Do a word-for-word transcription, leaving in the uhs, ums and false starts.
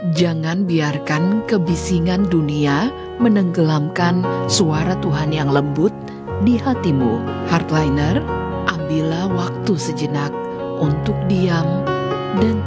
Jangan biarkan kebisingan dunia menenggelamkan suara Tuhan yang lembut di hatimu. Heartliner, ambillah waktu sejenak untuk diam dan